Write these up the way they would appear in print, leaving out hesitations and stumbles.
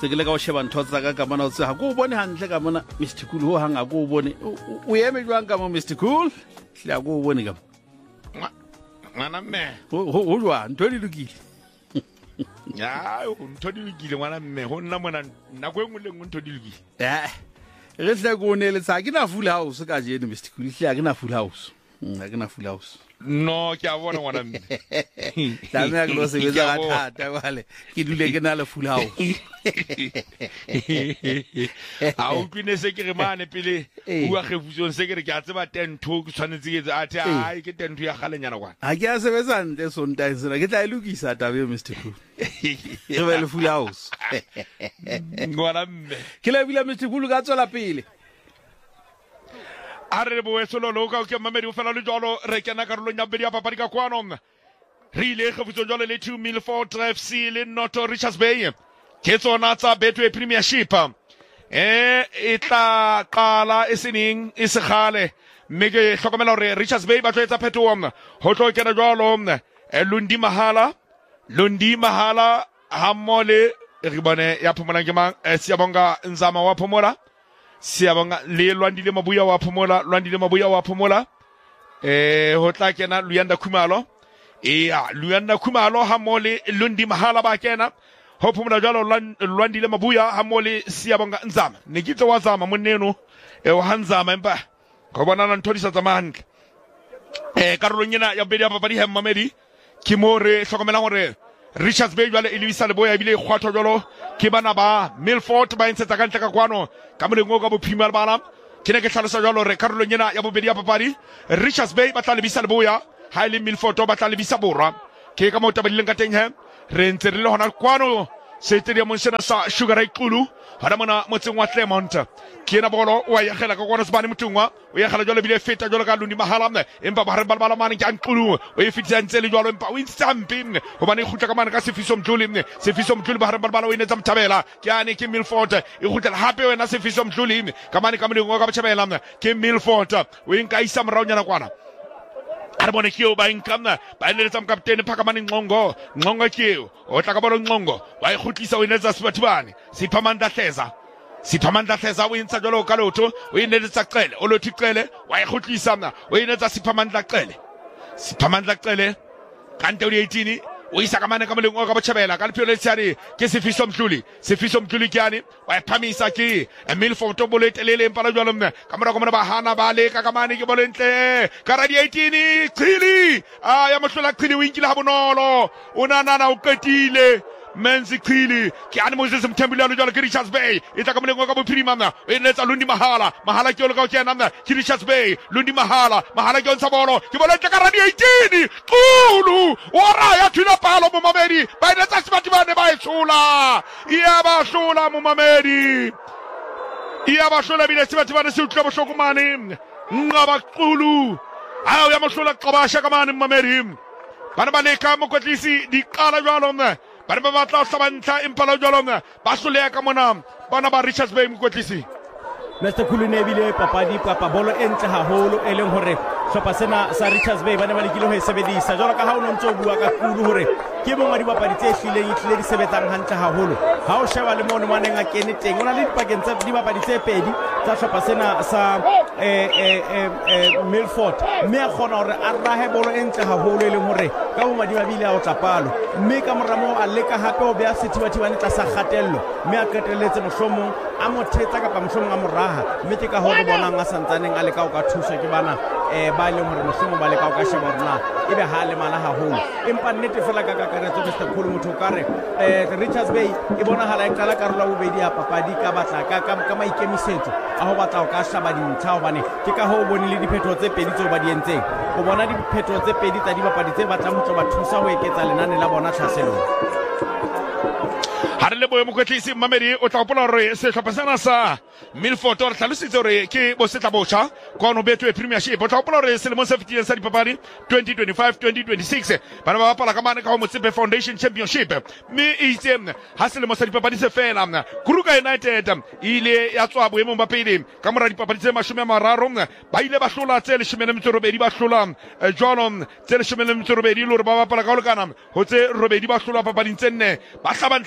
se ke le ka o sheba ntho tsa ka mona o tse ha ko bone hantle ka mona Mr Cool ho hanga ko bone o eme jwang ka mo Mr Cool hla ko bone ka ngwana mme ho jwa ntho di lokile ya ntho di lokile ngwana mme ho nna mona nako engwe le ngwe ntho di lokile re tla go ne le tsa ke na full house ka jeno Mr Cool hla ke na full house ke na full house no ke a bona ngwana mme la me go se betsa ka thata wale ke dule ke na le full house a o kwine se ke re mane pele bua khefusong se ke re ke a tseba tento ke tshwanetse ke athe ai ke tento ya galenyana kwana a ke a sebetsa ntle sontae sena ke tla ilukisa tabe Mr Cool re be le full house ngwana mme ke le bila Mr Cool ka tswela pele a re bo esolo lo ka ke mamedi o fela le jalo re kena karolong ya bedi ya papadi ka kwano re ile khefusong jalo le 2 Milford FC le Noto Richards Bay ke tsona tsa Betway Premiership e tla qala esening e segale mme ke hlokomela hore Richards Bay ba tloetsa phetoho ho tlo kena jalo Lundi Mahala hamole re bone ya phomola ke mang Siyabonga Nzama wa phomola Siyabonga le Lwandile Mabuya wa phomola ho tla kena Luyanda Khumalo Luyanda Khumalo hamole Lundi Mahala ba kena ho phomola jalo Lwandile Mabuya hamole Siyabonga Nzama ne kitse wa zama moneno wa Hanzama empa go bona na nthodisa tsa mantle karolong yena ya bedi ya papadi ha Mamedi ke mo re hlokomela hore Richards Bay jwale Elisa Leboya ebile khwatho jalo ke bana ba Milford ba intsetsa ka ntle ka kwano ka molengo ka bophima le bana ke ne ke hlalosa jalo re karolong yena ya bobedi ya papadi Richards Bay ba tla lebisa Leboya ha ile Milford ba tla lebisa Borwa ke ka mo tabalileng ka teng he re ntse re le hona kwano stadium sena sa Sugar Ray Qulu hara mona motseng wa Clermont ke na bolo wa ya khela ka kwana sebane motungwa o ya khela jalo bile feta jalo ka Lundi Mahala empa ba re balbala mane ke Qulu o e fitsa ntse le jalo empa o intstampi hobane e khutla ka mane ka Sefiso Mdluli ba re balbala o inetsa Mthabela ke ane ke Milford e khutla hape wena Sefiso Mdluli ka mane ka molengo ka Mthabela ke Milford o inka isa mraonyana kwana Arbone kio ba inkamna ba ineletsa mkapteni Phakamani Nqongo kio o tla ka bolo Nqongo wa e khutlisa o inetsa Sibathibane Siphamandla Hleza o intsa jalo ka lotho o ineletsa Qele o lothi Qele wa e khutlisa mna o inetsa Siphamandla Qele kante o 18 o isa ka mane ka molengo ka Botjhabela ka lephelo le tsari ke Sefiso Mdluli ke yani wa phamisa ke Milford to bolo telele empala jalo mna ka mora ba hana ba le ka mane ke bolo ntle ka ra di 18 Qili ya mohlola Qili o inkile ha bonolo o nana o ketile Menzi Qili ke ani Moses Mthembile lo jalo ke Richards Bay e tla ka molengo ka bophirima mna e netsa Lundi Mahala ke lo ka tsena mna ke Richards Bay Lundi Mahala ke ontsa bolo ke bolo ntle ka ra di 18 Qulu ora ya thina palo mo Mamedi ba netsa Sibathibane ba itsula ya ba hlula mo Mamedi ya ba hlula bile Sibathibane se utla bohloko mane ngaba Qulu ya mohlola Qabasha ka mane Mamedi bana ba leka mokotlisi di qala jwalo mna ba ba batla hlabantla impala jwalo mna ba hloleya ka mona bana ba Richards Bay mokotlisi Mr Cool ne bile papadi papa bolo entle haholo e leng hore hlopha sena sa Richards Bay ba ne ba lekile ho e sebedisa jwalo ka ha o ntse o bua ka Qulu hore ke mongwa di bapadi tse hlile di sebetsang hantle haholo ha o sheba le mono maneng a kene teng ona le dipakeng tsa di bapadi tse pedi tsa hlopha sena sa Milford mme a khona hore a rahe bolo entle haholo e leng hore ka bo madi mabile a o tlapalo mme ka moramo a leka hape o bea Sethibathibane tla sa khatello mme a qetelletse mohlomong a mothetsa kapa mohlomong a moraha mme ke ka ho re bonang a santsaneng a leka o ka thusa ke bana ba le hore mohlomong ba leka o ka sheba rona ebe ha le mala haholo empa nnete fela ka kakaretso Mr Cool motho ka re Richards Bay e bonahala e qala karolo bobedi ya papadi ka batla ka maikemisetso a ho batla o ka shaba dintlha hobane ke ka ho o bone le diphetho tse pedi tseo ba di entseng o bona diphetho tse pedi tsa dibapadi tse batlang ho ba thusa ho eketsa lenane la bona tlhaselong ha re le boemo kwetlisi Mamedi o tla gopola hore sehlopha sena sa Milford o re hlalositse hore ke bosetla botjha kwano Betway Premiership o tla gopola hore selemong se fetileng sa dipapadi 2025-2026 bana ba bapala ka mane ka ho Motsepe Foundation Championship mme e itse ha selemo sa dipapadi se fela Kruger United ile ya tswa boemong ba pele ka mora dipapadi tse 30 ba ile ba hlola tse 12 ba hlola jwalo tse 12 le hore ba bapala ka ho lekana ho tse 2 ba hlola papading tse 4 ba hlaba ntlha tse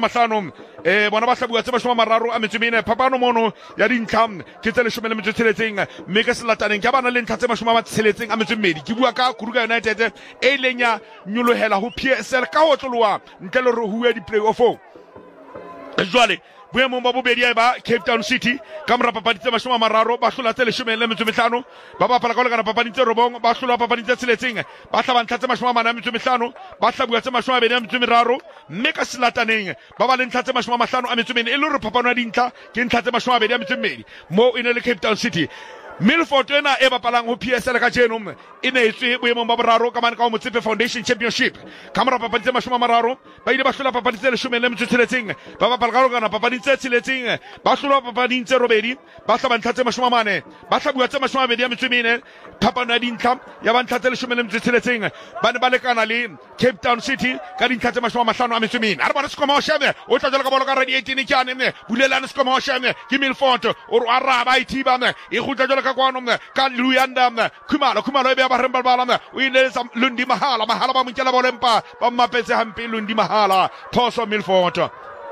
5 bona ba hlabuwa tse 30 phapano mono ya dintlha ke tse 16 mme ke selataneng ke bana le ntlha tse 62 ke bua ka Kruger United e lenya nyolohela ho PSL ka ho tloloa ntle le re huwe di play-off jwale boemong ba bobedi ba Cape Town City ka mora papadi tse 30 ba hlola tse 15 ba bapala ka lekana papadi tse 9 ba hlola papadi tse 6 ba hlaba ntlha tse 45 ba hlabuwa tse 23 mme ka selataneng ba ba le ntlha tse 54 e le re phapano ya dintlha ke ntlha tse 22 mo e ne le Cape Town City. Milford ena e bapalang ho PSL ka jeno e ne etswe boemong ba boraro ka mane ka Motsepe Foundation Championship ka mora papadi tse 30 ba ile ba hlola papadi tse 16 ba bapala ka lekana papadi tse 6 ba hlola papadi tse 8 ba hlaba ntlha tse 40 ba hlabuwa tse 24 phapano ya dintlha ya ba ntlha tse 16 ba ne ba lekana le Cape Town City ka dintlha tse 50 a re bona sekoma o shebe o tla jela ka bolo ka radio 18 ke ane bulelana sekoma o shebe ke Milford o re araba ithiba e gutla jela ka kwano ka Luyanda Khumalo e be ba rembalbala o ile Lundi Mahala ba monkela bolempa ba mapetse hampe Lundi Mahala Phoso Milford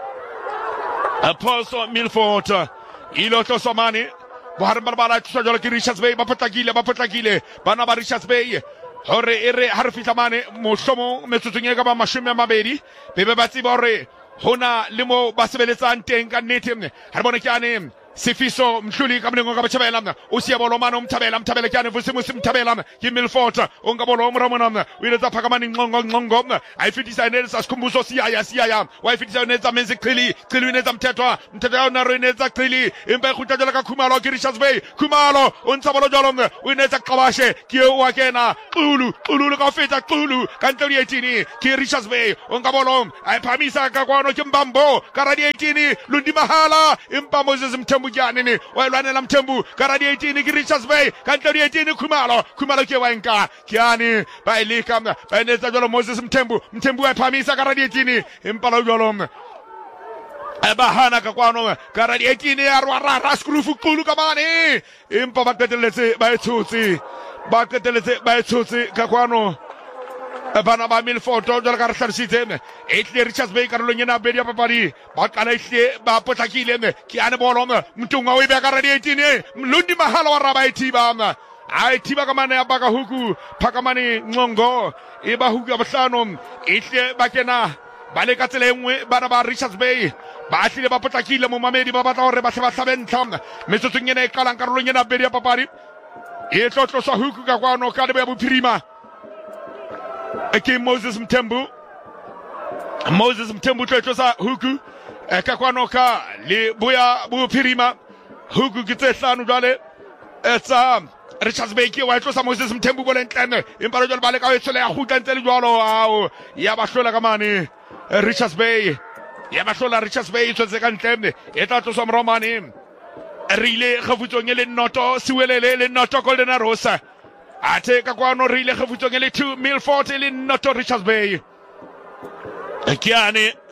ilo to somani ba rembalbala tsa jela ke Richards Bay ba potlakile bana ba Richards Bay hore ere ha re fihla mane mosomo metsotsong e ka ba 20 bebe ba tseba hore hona le mo ba sebeletsang teng ka nnete ha re bona ke ane Sifiso Mhluli ka mlingo ka bathabela o siya bolo mana umthabela ke ane vusimusi mthabela ke Milford onka bolo omramona o ile tsa phakamani ngqongo a ifitisa ne tsa sikhumbuzo siya wa ifitisa ne tsa menzi qili ne tsa mthetho na re ne tsa qili empa khutla jala ka Khumalo ke Richards Bay Khumalo o ntsa bolo jalo o ne tsa qabashe ke wa kena qulu ka feta qulu ka ntlo 18 ke Richards Bay onka bolo a phamisa ka kwano ke Mbambo ka radio 18 Lundi Mahala empa Moses Mthembu Janini wa lwanela Mthembu ka radio 18 ke Richards Bay ka ntlo 18 Khumalo ke wa nka kiani ba ilika ba ne tsa jalo Moses Mthembu a phamisa ka radio 18 empa lo jalo abahana ka kwano ka radio 18 ya rara skrufu qulu ka bane empa ba qeteletse ba etsotsi ka kwano bana ba Milford jalo ka re hlarisitse etle Richards Bay karolong ena bedi ya papadi ba kana ehle ba potlakile ke ane bolo Mtunga o ibe ka radio 18 Lundi Mahala wa raba ithiba aithiba ka mane ya baka huku phakamani Nqongo e ba huku ya bohlano ehle ba kena ba le ka tsela engwe bana ba Richards Bay ba hlile ba potlakile mo mamedi ba batla hore ba hle ba hlabentla metsotsong ena e qalang karolong ena bedi ya papadi e tlotlosa huku ka kwano ka lebo ya bophirima ke Moses Mthembu tlosa huku ka kwano ka le boya bophirima huku ke tse hlano jwale etsa Richards Bay ke wa tlosa Moses Mthembu bolentlane empa jwale ba le ka etsole ya hutla ntse le jwalo ao ya ba hlola ka mane Richards Bay tswetse ka ntleme e tla tloswa moromane rile khafutsong le noto siwelele le noto Golden Arrows ate ka kwano rile khafutsong le 2 Milford le noto Richards Bay kiane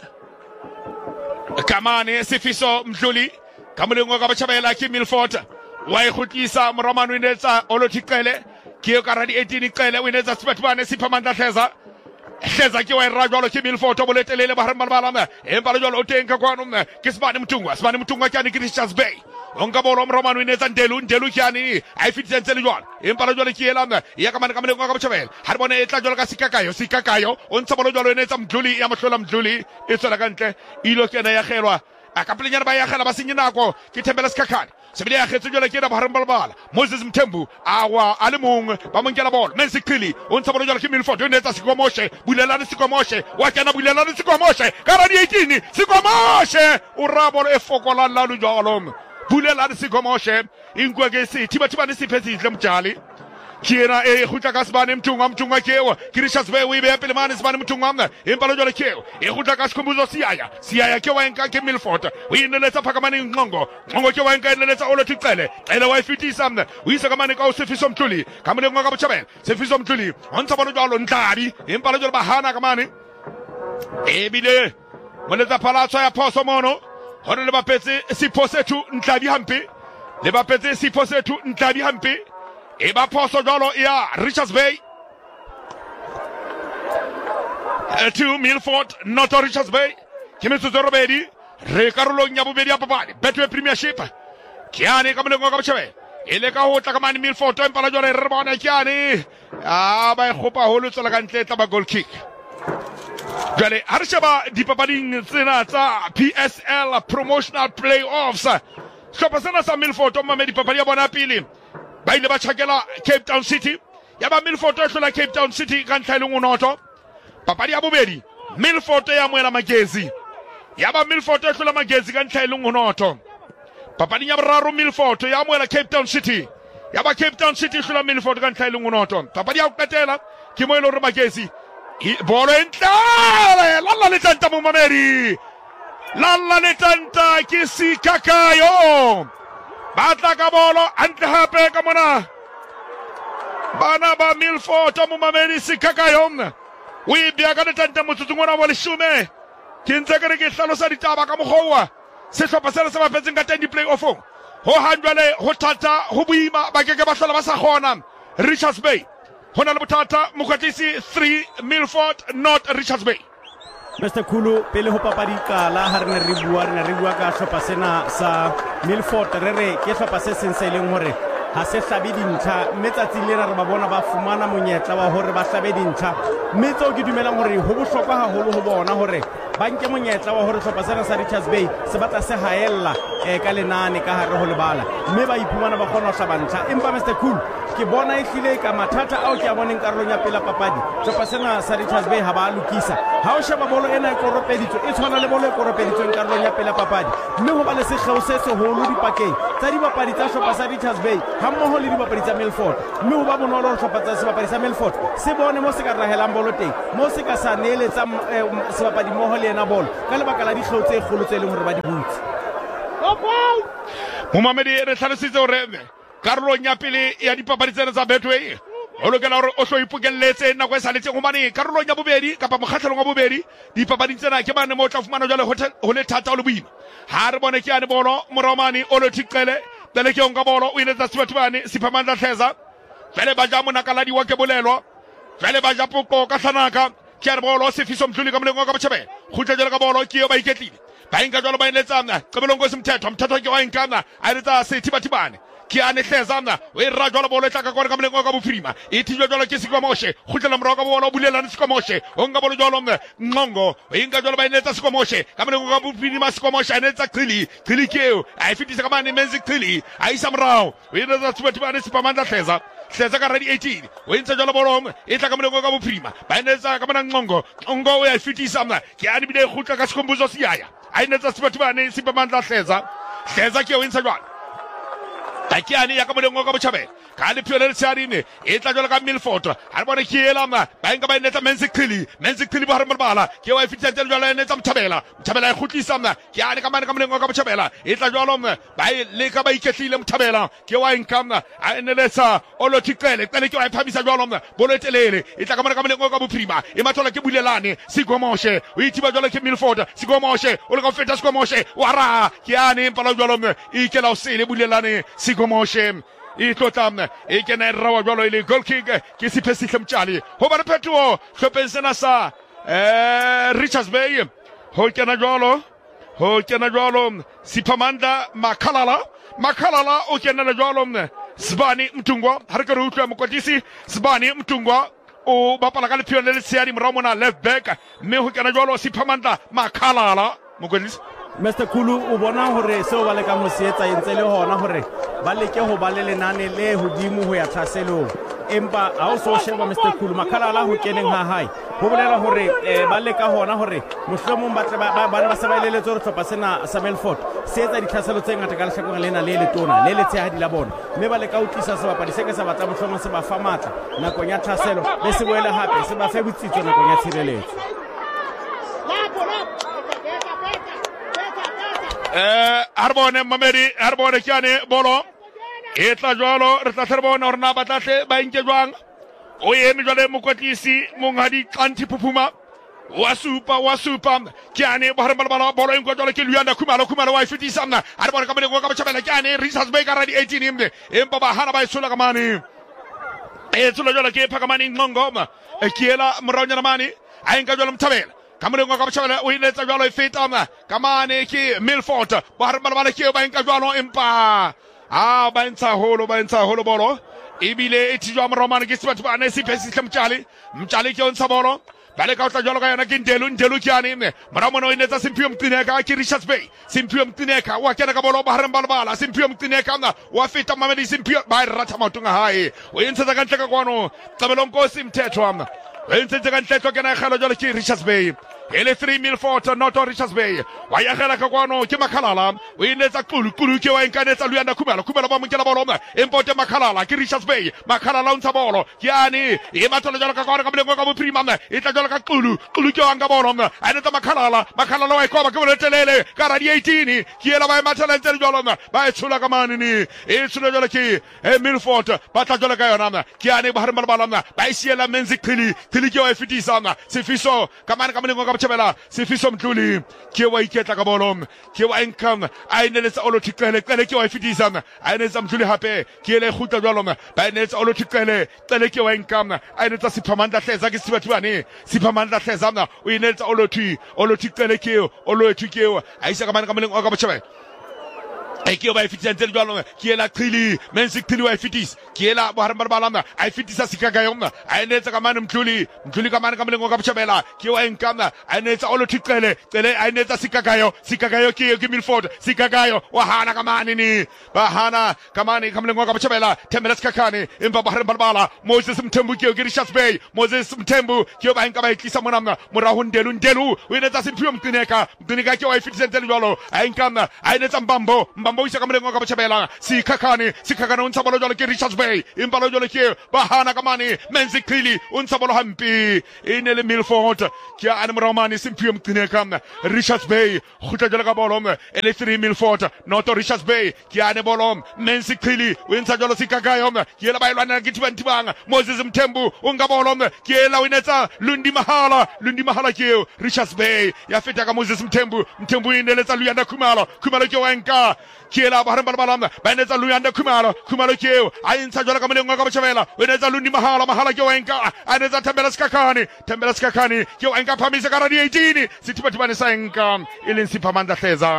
kamane Sifiso Mhluli kamlengo ka bathabela ke Milford wa ikhutlisa moromane o inetsa olothikele ke ka radi 18 qele o inetsa sibathbane siphamandla hleza ke wa irajwalo ke Milford boletelele ba harmalbalana empa le jwalo o teng ka kwano ke Sibane Mtungwa kyane ke Richards Bay onka bolo moromane o inetsa ndelu kyane a ifitse le jwalo empa le jwalo ke yela ya ka mane ka mlengo ka bathabela ha re bona e tla jwalo ka sikakayo o ntsa bolo jwalo inetsa Mdluli ya mahlola Mdluli e tsela ka ntle ilo kena ya kgelwa a ka plenyana ba ya khela ba senye nako ke Thembela Sikhakhane sebile ya kgetso jwale ke da ba harmalbala Moses Mthembu awa a le mong ba monkela bolo Menzi Qili o ntsa bolo jwale ke Milford o netsa Sikomoshe bulelane Sikomoshe wa kena bulelane Sikomoshe ka radio 18 Sikomoshe o rabolo e fokola la lu jwalo bulelane Sikomoshe inkwe ke si thiba ne siphetsi hle mjali kiena e khutla ka Sibane Mtungwa kewa ke Richards Bay o ibe pele mane Sibane Mtungwa empa lo jwale kewa e khutla ka Sikhumbuzo siya ke wa nka ke Milford o ineletsa phakamani Nqongo ke wa nka ineletsa olothicele wa ifitisa o isa ka mane ka Sifiso Mhluli ka mlengo ka bothabela Sifiso Mhluli o ntsa bolo jwalo Ntlabi empa lo jwale ba hana ka mane ebile moletsa phalatso ya phoso mono hore le bapetse Siphosethu Ntlabi hampe e ba phoso jalo ya Richards Bay 2 Milford not Richards Bay ke metsotso robedi re karolong ya bobedi ya papadi Betway Premiership Kiane ka moleng wa ka botjhabela ele ka ho tla ka mane Milford empa la jwale re bona Kiane ba khopa ho lo tsela ka ntle tla ba goal kick jwale ha re sheba dipapading tsena tsa PSL promotional playoffs sehlopha sena sa Milford o mamedi papadi ya bona pele ba ile ba tshakela Cape Town City ya ba Milford e hlola Cape Town City ka ntlha le ngonoto papadi ya bobedi Milford ya moela Magezi ya ba Milford e hlola Magezi ka ntlha le ngonoto papadi ya boraro Milford ya moela Cape Town City ya ba Cape Town City hlola Milford ka ntlha le ngonoto papadi ya ho qetela ke mo ile re Magezi bolo entlale lalla le tanta mo mamedi lalla le tanta ke Sikakayo batla ka bolo antle hape ka mona bana ba Milford mo mamedi Sikakayo o ibia ka le tanta motsotso ngwana wa leshume ke ntse ke re ke hlalosa ditaba ka moghowa sehlopha se se bapetseng ka 10 play-off ho handwale ho thata ho buima ba ke ba hlola ba sa khona Richards Bay hona le bothata mokwatlisi 3 Milford not Richards Bay Mr. Kulu pele ho papadi kala ha re ne re bua ka hlopa sena sa Milford re ke hlopa se senseleng hore ha se hlabe dintlha mme tsatsing lena re ba bona ba fumana monyetla wa hore ba hlabe dintlha mme tseo ke dumelang hore ho bohlokwa haholo ho bona hore ba nke monyetla wa hore hlopa sena sa Richards Bay se batla se haella ka lenane ka hare ho lebala mme ba iphumana ba kgona ho hlaba ntlha empa Mr. Cool ke bona e hlile ka mathata ao ke a boneng karolong ya pela papadi hlopa sena sa Richards Bay ha ba lokisa ha o sheba bolo ena e koropeditswe e tshwana le bolo e koropeditsweng karolong ya pela papadi mme ho ba le sekgeo se seholo dipakeng tsa dibapadi tsa hlopa sa Richards Bay ha mmoho le dibapadi tsa Milford mme ho ba bonolo hlopa tsa sebapadi sa Milford se bone mo se ka rahelang bolo teng mo se ka sa neeletsa sebapadi mmoho le ena bolo ka lebaka la dikgeo tse kgolo tse leng hore ba di butse Momamedi re hlalositse hore karolong ya pele ya dipapadi tsena tsa Betway o lokela hore o hlo ipokelletse nako e saletseng hobane karolong ya bobedi kapa mokgahlelong wa bobedi dipapadi tsena ke bane mo tla fumana jwale ho le thata o le boima ha re bone ke ane bolo moromani o lo thiqele tele ke onka bolo o ile tsa sibathibane Siphamandla Hleza jwale ba ja monakaladi wa ke bolelwa jwale ba ja poko ka hlanaka ke ane bolo Sefiso Mdluli ka molengo ka botjhabela khutla jwale ka bolo ke yo ba iketlile ba inka jwalo ba inetsana qebelongo simthetho ke wa inkana a re tsa sethibathibane ke ane Hleza o e ra jwalo bolo e tla ka kore ka molengo ka bophirima e thijwa jwalo ke Sikomoshe khutlela morao ka bolo bulelana Sikomoshe o nka bolo jwalo Nqongo o inka jwalo ba inetsa Sikomoshe ka molengo ka bophirima Sikomoshe a inetsa Qili keo a e fitisa ka mane Menzi Qili a isa morao o inetsa Sibathibane Siphamandla Hleza ka ready 18 o intsa jwalo bolo e tla ka molengo ka bophirima ba inetsa ka mona Nqongo o ya fitisa mna ke ane bile khutla ka Sikhumbuzo Siyaya a inetsa Sibathibane Siphamandla Hleza ke o intsa jwalo Takiani ya ka molengo ka botjhabela ka le phiole le tsarine e tla jwala ka Milford ha re bone ke elama ba enka ba inetsa Menzi Qili ba hare mabala ke wa fitsa tse jwala inetsa Mthabela e khutlisa mna ke ane ka mane ka molengo ka botjhabela e tla jwala mna ba le ka ba iketlile Mthabela ke wa enka mna a eneletsa o lo thiqele ke wa iphamisa jwala mna bolo etelele e tla ka mane ka molengo ka bophirima e mathola ke bulelane Sikomoshe o ithiba jwala ke Milford Sikomoshe o le ka feta Sikomoshe wa ra ke ane mpala jwala mna e ke la o sele bulelane Sikomoshe e tlotla e kena rawa jwalo ile goal kick ke Siphesihle Mtshali ho ba re phetoho hlopheng sena sa Richards Bay ho kena jwalo Siphamandla Makhalala o kena jwalo Sibani Mtungwa ha re ka re utlwa mokwatlisi Sibani Mtungwa o bapala ka lephio le tshiadi morao mona left back mme ho kena jwalo Siphamandla Makhalala mokwatlisi Mr. Kulu o bona hore seo ba le ka mosietsa entse le hona hore ba leke ho ba le lenane le hodimo ho ya tlhaselong empa ha o so sheba Mr. Kulu Makhalala ho keneng ha hae ho bolela hore ba leka hona hore mohlomong ba ba se ba ileletse hore hlopa sena sa Milford se etsa ditlhaselo tse ngata ka lehlakong lena le letona le letshehadi la bona mme ba leka ho tlisa sebapadi se ke sa batla mohlomong se ba fa matla nakong ya tlhaselo le se boele hape se ba fe botsitso nakong ya tshireletso Harbone Mamedi Harbone Kiane bolo e tla jwalo re tla tlharbona hore na batlahle ba nke jwang o eme jwale mokwatlisi Monghadi Xanthi Phuphuma wa supa Kiane ba hare balabala bolo e nkwa jwale ke Luyanda Khumalo wa fitisa mna Harbone ka molengo ka botjhabela Kiane Richards Bay ka ready 18 imde empa ba hana ba isola ka mane e tsula jwale ke phakamani Nqongo kiela moraonyana mane a enka jwale Mthabela ka moleng wa ka botjhabela o inetsa jwalo e feta ka mane ke Milford ba re bala ke ba nka jwalo empa ba ntsha holo bolo ebile e tijwa Roman ke sebatho ba ne se phesi mtjali ke ontsha bolo bale ka tla jwalo ka yona ke ndelu ke ane mara o inetsa Simphiwe Mtineka ke Richards Bay Simphiwe Mtineka wa kena ka bolo ba hareng balabala Simphiwe Mtineka wa feta Mamedi Simphiwe ba ratha matunga hae o intsha ka ntle ka kwano Cabelong Nkosi Mthetho o intsha ka ntle ka na khalo jwalo ke Richards Bay ele 3 Milford not Richards Bay wa ya gela ka kwano ke Makhalala o inetsa Qulu ke wa inkanetsa Luyanda Khumalo ba monkela bolo empote Makhalala ke Richards Bay Makhalala untsha bolo yani e matolo jalo ka kwano ka bolengo ka boprima e tla jalo ka Qulu ke wa nga bolo a neta Makhalala wa ikoba ke boletelele ka radi 18 ke ela ba mathala ntse jalo ba e tshula ka manini e tshula jalo ke Milford ba tla jalo ka yona ke yani ba harima bala ba isiela Menzi Qili ke wa fitisa Sifiso ka mane ka bolengo Chabela Sifiso Mtluli ke wa iketla ka bolo ke wa income a inetsa olothikele ke wa fitisa a inetsa Mtluli hape ke le khutla jwalo ba inetsa olothikele ke wa income a inetsa Siphamandla Hleza ke sibathwane Siphamandla Hleza o inetsa olothikele ke a isa ka mane ka moleng o ka botjhabela ke ba fitisa ntse jwalo ke la Qili Menzi Qili wa fitis ke la bo haramba balama a fitisa Sikagayo a inetsa ka mane Mtluli ka mane ka molengo ka botjhabela ke wa enkana a inetsa olothikele a inetsa Sikagayo ke Milford Sikagayo wa hana ka mane ni ba hana ka mane ka molengo ka botjhabela Thembela Sikhakhane empa ba haramba bala Moses Mthembu ke Richards Bay Moses Mthembu ke ba enka ba itlisa mona moraho ndelu o inetsa Simphiwe Mtineka ke wa fitisa ntse jwalo a enkana a inetsa Mbambo isa ka molengo ka botjhabela Sikhakhane o ntsha bolo jwalo ke Richards Bay impalo jwalo ke ba hana ka mane Menzi Qili o ntsha bolo hampi e ne le Milford ke ane Romani Simphiwe Mtineka Richards Bay khutla jwalo ka bolo ele 3 Milford not Richards Bay ke ane bolo Menzi Qili o ntsha jwalo Sikagayo ke la ba ilwana ke tibang Moses Mthembu o nga bolo ke la winetsa Lundi Mahala ke Richards Bay ya feta ka Moses Mthembu ineletsa Luyanda Khumalo ke wenka ke la ba haramba balama ba inetsa Luyanda Khumalo ke a intsha jwalo ka molengo ka botjhabela o inetsa Lundi Mahala ke wenka a inetsa Thembela Sikhakhane ke wenka phamisa ka radi 18 sithibane sa enka ileng Siphamandla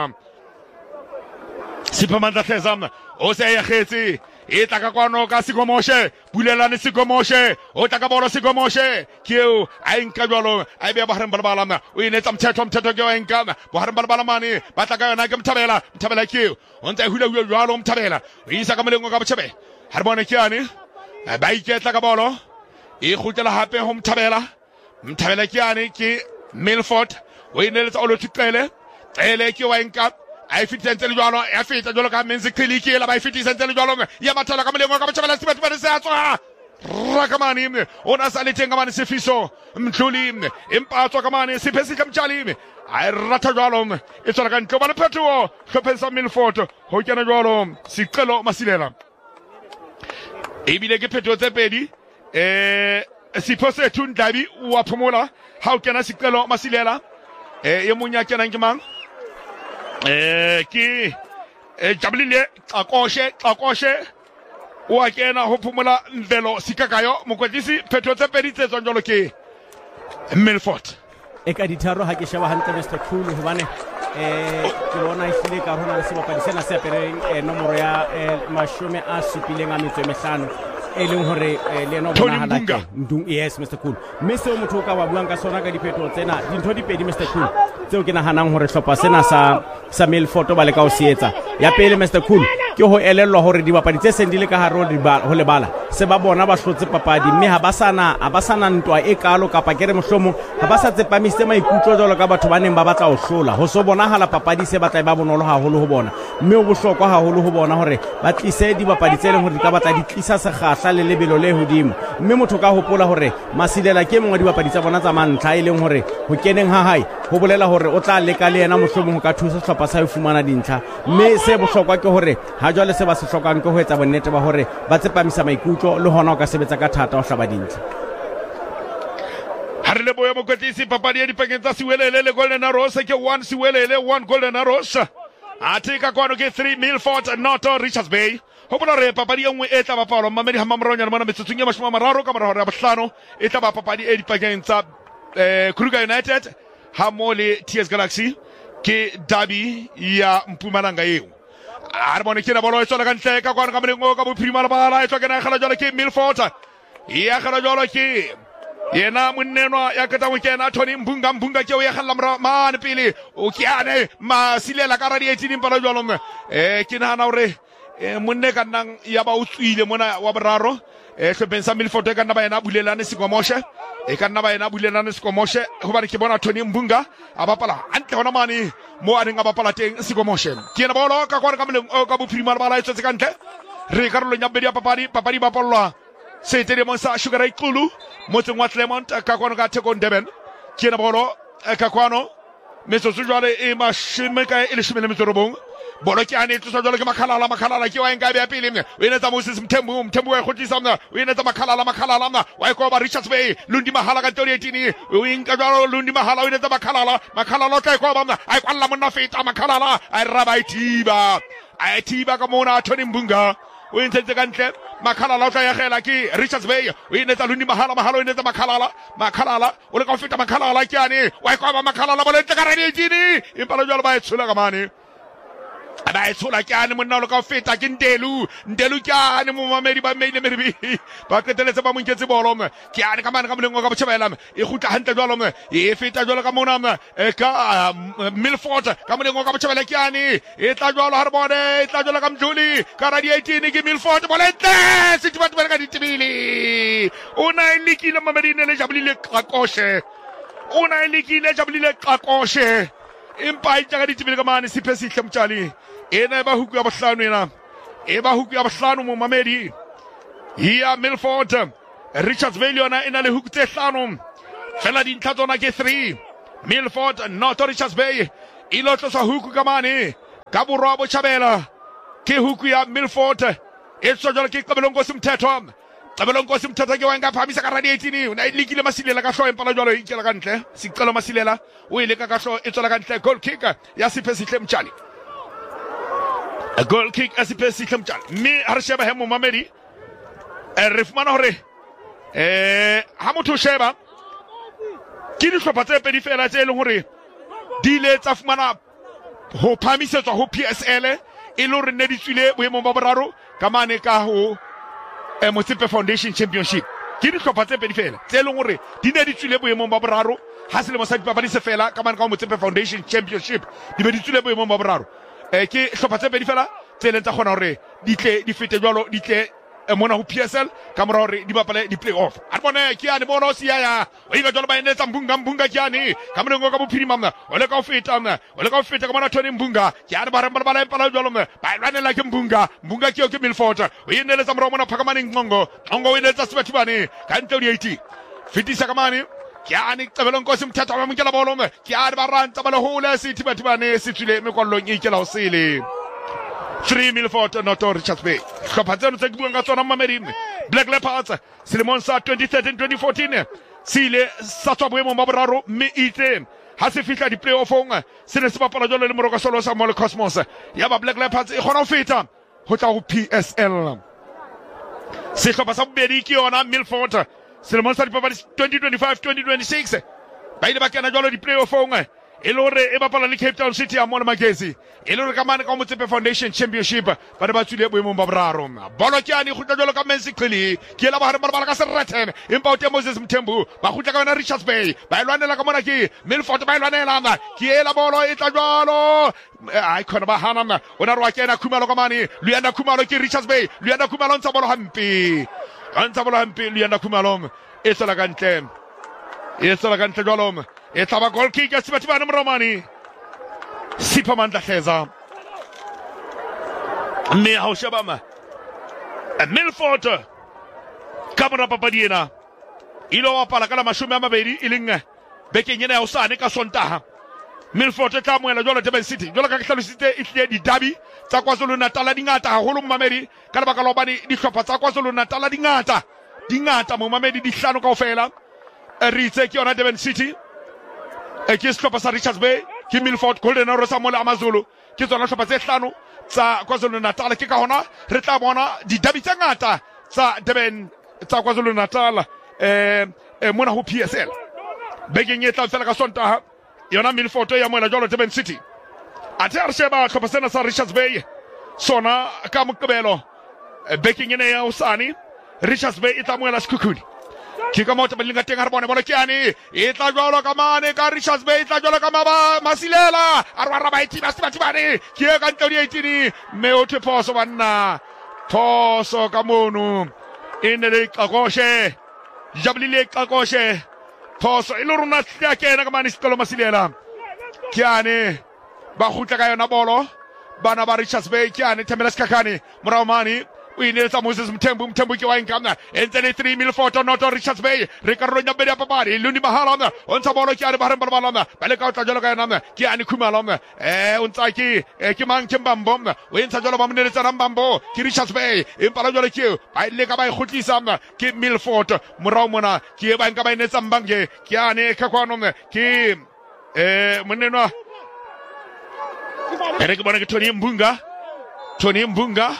Hleza o se ya khetsi e tla ka kwano ka Sigomoshe bulelane Sigomoshe o tla ka bolo Sigomoshe ke a inka jwalo a be ba haramba balama o inetsa Mthetho ke wenka ba haramba balamane ba tla ka yona ke Mthabela ke o ntse hula jwalo Mthabela o isa ka molengo ka botjhabela harbone ke ane ba iketla ka bolo e khutela hape ho Mthabela ke ane ke Milford o inetsa olothikele ke wenka a fitisa ntse jwalo ya feta jwalo ka Menzi Qili ke la ba fitisa ntse jwalo ya mathala ka molengo ka botjhabela sibatho ba se atswa rakamani ona sa le tenga mane Sifiso Mtluli empa atswa ka mane Siphesi ka Mtjali a ratha jwalo e tswa ka ntle ba le phetoho hlophesa Milford ho kena jwalo Siqelo Masilela ebile ke phetoho tse pedi Sipho Ndlabi wa phomola ha o kena Siqelo Masilela ye monya kena ke mang ke Jabulile Xakoshe wa kena ho phomola Mvelo Sikagayo mokwetlisi phetoho tse pedi tse tswang jwalo ke Milford e ka ditharo ha ke sheba hantle Mr Cool hobane ke bona isile ka rona le sebapadi sena se apereng nomoro ya 75 e leng hore le eno bona halaka Ndung yes Mr Cool mme se motho ka wa buang ka sona ka diphetho tsena dintho di pedi Mr Cool tseo ke nahanang hore hlopha sena sa Milford ba le ka o sietsa ya pele Mr Cool ke ho elellwa hore dibapadi tse seng di le ka haro ho lebala se ba bona ba hlotse papadi mme ha ba sana ntwa e kalo kapa ke re mohlomong ha ba sa tsepamise maikutlo jalo ka batho ba neng ba batla ho hlola ho so bonahala papadi se batla ba bonolo haholo ho bona mme o bohlokwa haholo ho bona hore ba tlise dibapadi tse leng hore di ka batla di tlisa sekgahla le lebelo le hodimo mme motho ka hopola hore Masilela ke mongwe dibapadi tsa bona tsa mantla e leng hore ho keneng ha hae ho bolela hore o tla leka le yena mohlomong ho ka thusa hlopha sa ho fumana dintlha mme se bohlokwa ke hore ha jwale se ba se hlokang ke ho etsa bonnete ba hore ba tsepamisa maikutlo le hona o ka sebetsa ka thata ho hlaba dintlha ha re le boya mokwetlisi papadi ya dipakeng tsa Siwelele le Golden Arrows ke 1 Siwelele 1 Golden Arrows a tika kwano ke 3 Milford not Richards Bay ho bona re papadi e nngwe e tla bapalwa Mamedi ha mamronyana mona metsotsong ya 30 ka mora hore ya bohlano e tla ba papadi e dipakeng tsa Kruger United ha mole TS Galaxy ke derby ya Mpumalanga eo a re bone ke na bolo e tswela ka ntle ka kwana ka molengo ka bophirima la bala e tswa kena khala jwale ke Milford ya khala jwale ke yena monnenwa ya keta mo kena Tony Mbunga ke o ya khalla mra man pele o kiane masilela ka radi 18 pala jwalo ke nahana hore monne ka nang ya ba utswile mona wa boraro hlopeng sa Milford ka nna ba yena bulelane Sikomoshe ka nna ba yena bulelane Sikomoshe ho ba re ke bona Tony Mbunga a bapala antle hona mane mo a ringa bapala teng Sikomoshe ke na bolo ka kwa ka moleng o ka bophirima ba la etsetse ka ntle re karolo nya bedi ya papadi bapalwa c'était le monsa Sugar Ray Kulu motseng wa Clement ka kwano ka Tekon Durban ke na bolo ka kwano metso jwale e mashime ka e le shimele metsorobong bolo ke ane tsosa jwale ke makhalala ke wa enka be ya pele o ene tsa Moses Mthembu wa khotisa mna o ene tsa makhalala mna wa ko ba Richards Bay Lundi Mahala ka 2018 o inka jwalo Lundi Mahala o ene tsa makhalala o tla ko ba mna ai kwalla monna feta makhalala ai raba itiba ka mona Tony Mbunga o intse ka ntle makhalala o tla ya gela ke Richards Bay o ene tsa Lundi Mahala o ene tsa makhalala o le ka feta makhalala ke ane wa ko ba makhalala bo le tla ka radi 18 impalo jwalo ba etsula ka mane ba etsula ke ane monna o le ka feta ke Ndelu ke ane mo mamedi ba meile merbi ba keteletse ba monketse bolo ke ane ka mane ka molengo ka botshebela e gutla hantle jwalo e feta jwalo ka mona ka Milford ka molengo ka botshebela ke ane e tla jwalo ha re bone e tla jwalo ka Mdluli ka radi 18 ke Milford bolente se tibatu ba ka ditibili ona ilikile mamedi ne le jablile qaqoshe ona ilikile jablile qaqoshe impa itja ka ditibili ka mane siphe sihle mtshali ena ba huku ya bohlano ena ba huku ya bohlano mo mamedi hiya Milford Richards Bay yona ena le huku tse hlano fela dintlha tsona ke 3 Milford not Richards Bay ilo tlosa huku ka mane ka borwa bo tjhabela ke huku ya Milford e tswa jalo ke Qabelonkosi Mthetho ke wa nka phamisa ka radi 18 una ilikile masilela ka hlo empala jalo e ikela ka ntle sicelo masilela o ile ka hlo e tswela ka ntle goal kick ya Siphe Sihle Mtshali a goal kick as Siphe Sihle Mtshali me ha re sheba he mo mamedi re fumana hore ha motho sheba ke dihlopha tse pedi fela tse leng hore di ile tsa fumana ho phamisetswa ho PSL e le hore ne di tswile boemong ba boraro ka mane ka ho Motsepe Foundation Championship ke dihlopha tse pedi fela tse leng hore di ne di tswile boemong ba boraro ha selemo sa dipapadi se fela ka mane ka Motsepe Foundation Championship di be di tswile boemong ba boraro ke hlopha tse pedi fela tse leng tsa kgona hore di tle di fete jwalo di tle mona ho PSL ka mora hore di bapale di play off a bone ke ane bono siya o ile jwalo ba ene tsa Mbunga ke ane ka morengo ka bophirima mna o le ka feta ka mona Tony Mbunga ke ane ba re ba pala jwalo ba lwanela ke Mbunga ke o ke Milford o ene le tsa mora mona phakamane Nqongo o ene tsa Sibathibane ka ntle di 80 fitisa ka mane ke ane Qabelonkosi Mthetho ba monkela bolo ke ane ba rantsa ba le hole Sibathibane se tswile mekwallong e ikela ho sele 3 Milford not Richards Bay hlopha tseno tse ke buang ka tsona mamedi Black Leopards selemong sa 2013-2014 sile sa tswa boemong ba boraro mme itse ha se fihla di-playoffong se ne se bapala jwalo le Moroka Solo sa Mole Cosmos ya ba Black Leopards e kgona ho feta ho tla ho PSL sehlopha sa bobedi ke yona Milford selemong sa dipapadi 2025-2026 ba ile ba kena jwalo di-playoffong e le hore e bapala le Cape Town City ya Mona Magesi e le hore ka mane ka Motsepe Foundation Championship ba re ba tswile boemong ba boraro bolo ke ane khutla jwalo ka Menzi Qhili ke la ba re ba ka Serraten empa o te Moses Mthembu ba khutla ka yona Richards Bay ba ilwanela ka mona ke Milford ba ilwanela ke la bolo e tla jwalo ai khona ba hana ona re wa kena Khumalo ka mane Luyanda Khumalo ke Richards Bay Luyanda Khumalo ntsa bolo hampi Luyanda Khumalo e tsela ka ntle jwalo e tla goal kick ya Sibathibane Mromani Sipha Mandla Hleza mme ha o sheba Milford ka mora papadi ena ilo wapala ka la 20 e leng bekeng ena ya hosane ka Sontaha Milford e tla moela jwalo Durban City jwalo ka ke hlalositse e tle di derby tsa KwaZulu-Natal di ngata haholo mamedi ka lebaka la hobane dihlopha tsa KwaZulu-Natal di ngata mo mamedi di hlano kaofela re itse ke yona Durban City ke sehlopha sa Richards Bay ke Milford Golden Arrows sa Mole Amazulu ke tsona hlopha tse hlano tsa KwaZulu-Natal ke ka hona re tla bona di-derby tse ngata tsa Durban tsa KwaZulu-Natal mona ho PSL bekeng e tla fela ka Sontaha yona Milford ya moela jolo Durban City ate a sheba tlhopha sa Richards Bay sona ka mokebelo backing ene ya Usani Richards Bay itla moela Sekhukhune kika mota belinga teng ha re bone bona ke yani itla jolo ka mane ka Richards Bay itla jolo ka Masilela arwa ba iti batibane ke ka ntodi 18 me o tephoso banna phoso ka mono inele Xakoshe Jabulile Xakoshe phoso iloruna tla kena ka mane Sikolo Masilela ke yani ba khutla ka yona bolo bana ba Richards Bay ke yani Thembela Sikhakhane Murawmani Winelsa Moses Mthembu ke wa inkamna entene 3 Milford not Richards Bay Ricardo Nyabedi papari Luni Mahalana onsa bolo ke ari bahren balbalana bale ka utla jolo ka yana ke ani Khumalana unsa ki ke mang Mbambo wensa jolo ba Mnelsa Mbambo ke Richards Bay impala jolo ke ba ile ka ba ikhutlisa ke Milford Murawmona ke ba nka ba inetsa Mbange ke ani khakwano ke monenwa ere ke bona ke Tony Mbunga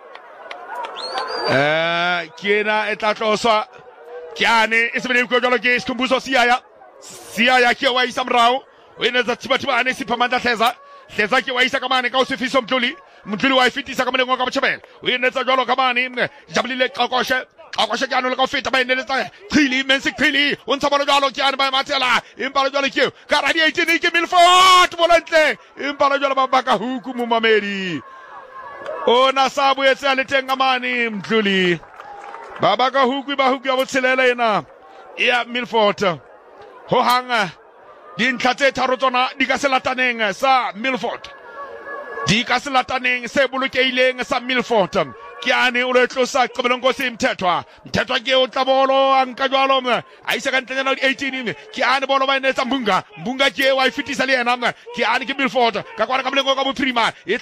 kiena etatloswa kiane isebele ko jolo ke Sikhumbuzo Siyaya ke wa isa mrao wena za tiba ane siphamandla hleza ke wa isa kamane ka usifiso Mdluli wa ifitisa kamane ngoka bachebela wena za jolo kamane Jabulile Xakoshe ke le ka feta ba ineleta Chili Mensi Chili unsa bolo jalo ke ba Matsela impalo jalo ke ka radio 18 ke Milford bolantle impalo jalo ba baka huku mo mamedi ona sabu yetse a letenga mane Mdluli baba ka huku ba huku ya botshelela ena ya Milford ho hanga dintlha tse tharo tsona di ka selataneng sa Milford di ka selataneng se bolokeileng sa Milford ke ane o le tlosa qobelongo se mthethwa ke o tla bolo anka jwalo a isa ka ntlenyana 18 ke ane bolo ba inetsa Mbunga ke wa ifitisa le yena ke ane ke Milford ka kwara ka bolengo ka bophirima